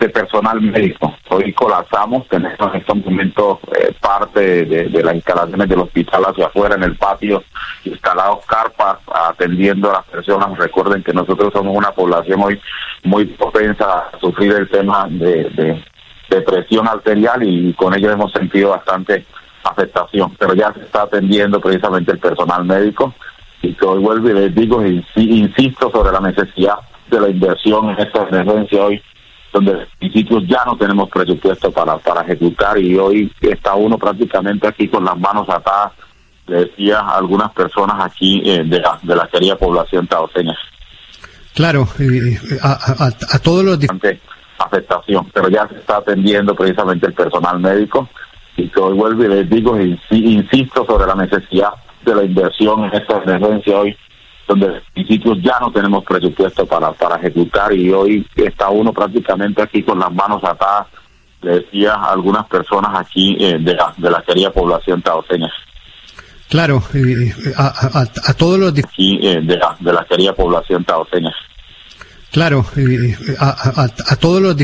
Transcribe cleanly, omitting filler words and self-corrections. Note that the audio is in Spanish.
de personal médico. Hoy colapsamos, tenemos en estos momentos parte de las instalaciones del hospital hacia afuera en el patio, instalados carpas atendiendo a las personas. Recuerden que nosotros somos una población hoy muy propensa a sufrir el tema de presión arterial y con ello hemos sentido bastante afectación, pero ya se está atendiendo precisamente el personal médico y que hoy vuelvo y les digo insisto sobre la necesidad de la inversión en esta emergencia hoy, donde los municipios ya no tenemos presupuesto para ejecutar y hoy está uno prácticamente aquí con las manos atadas, le decía a algunas personas aquí de la querida población taoseña. Claro, a todos los afectación, pero ya se está atendiendo precisamente el personal médico y que hoy vuelvo y les digo insisto sobre la necesidad de la inversión en esta emergencia hoy, donde los municipios ya no tenemos presupuesto para ejecutar y hoy está uno prácticamente aquí con las manos atadas, le decía a algunas personas aquí de la querida población taoseña. Claro, a todos los aquí de la querida población taoseña. Claro, a todos los